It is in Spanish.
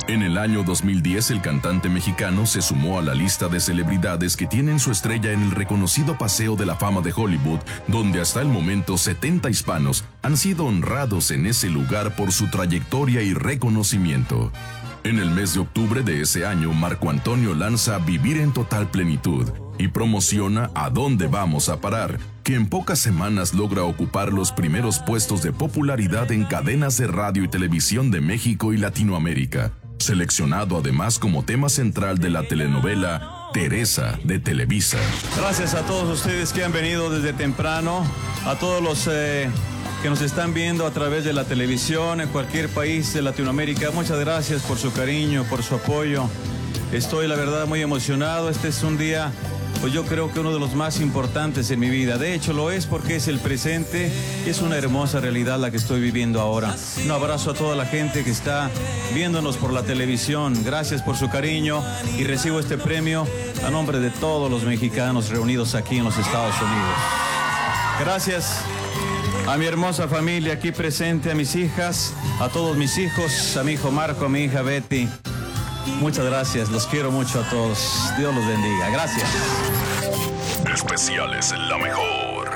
En el año 2010, el cantante mexicano se sumó a la lista de celebridades que tienen su estrella en el reconocido Paseo de la Fama de Hollywood, donde hasta el momento 70 hispanos han sido honrados en ese lugar por su trayectoria y reconocimiento. En el mes de octubre de ese año, Marco Antonio lanza Vivir en Total Plenitud y promociona A Dónde Vamos a Parar, que en pocas semanas logra ocupar los primeros puestos de popularidad en cadenas de radio y televisión de México y Latinoamérica, seleccionado además como tema central de la telenovela Teresa de Televisa. Gracias a todos ustedes que han venido desde temprano, a todos los que nos están viendo a través de la televisión en cualquier país de Latinoamérica. Muchas gracias por su cariño, por su apoyo. Estoy, la verdad, muy emocionado. Este es un día, pues yo creo que uno de los más importantes en mi vida. De hecho, lo es porque es el presente. Es una hermosa realidad la que estoy viviendo ahora. Un abrazo a toda la gente que está viéndonos por la televisión. Gracias por su cariño y recibo este premio a nombre de todos los mexicanos reunidos aquí en los Estados Unidos. Gracias a mi hermosa familia aquí presente, a mis hijas, a todos mis hijos, a mi hijo Marco, a mi hija Betty. Muchas gracias, los quiero mucho a todos. Dios los bendiga. Gracias. Especiales en La Mejor.